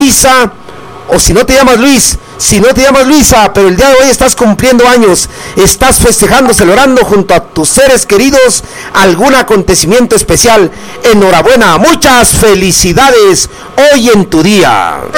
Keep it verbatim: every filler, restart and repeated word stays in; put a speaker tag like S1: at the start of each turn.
S1: Luisa, o si no te llamas Luis, si no te llamas Luisa, pero el día de hoy estás cumpliendo años, estás festejando, celebrando junto a tus seres queridos algún acontecimiento especial, enhorabuena, muchas felicidades hoy en tu día.